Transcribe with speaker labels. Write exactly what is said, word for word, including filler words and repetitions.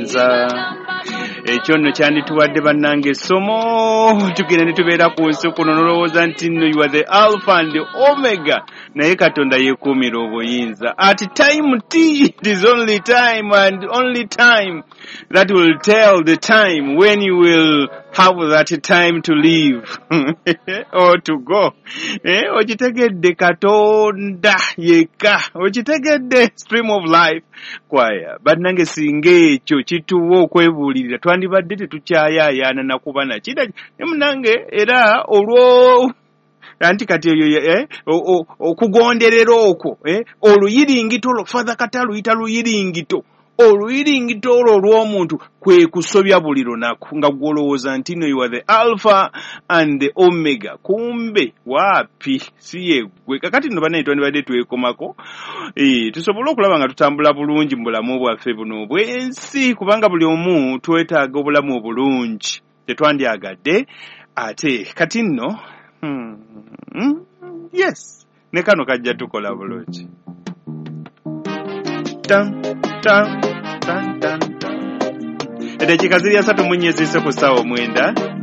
Speaker 1: ekyo nno kyandituwadde bannange essomo tugenda ne tubeera ku nsi kuno nolowooza nti nno you are the alpha and the omega naye katonda yeekuumira obuyinza at time t it is only time and only time that will tell the time when you will have that time to live or to go eh okitegedde katonda yekka okitegedde stream of life kwaya bannange singa ekyo kituwa okwebuulirira twandibadde tetukyayayaana nakubana kida munange era olwo anti kati eh okugonderera okwo eh oluyiringito lo father kataluyita luyiringito oluyiringito olwo olw'omuntu kwe kusobya buli lunaku nga gwolowooza nti no you are the alpha and the omega kumbe waapi si yeggwe kakati nno banaye twandibadde twekomako eh tusobole okulaba nga tutambula bulungi mu bulamu bwaffe buno obwensi kubanga buli omu twetaaga obulamu obulungi tetwandyagadde ate kati nno hmm, hmm, yes ne kano kajja tukola bulungi tam tam tam tam tam edakika ziri asatu mu nnya eziyise ku ssaawa omwenda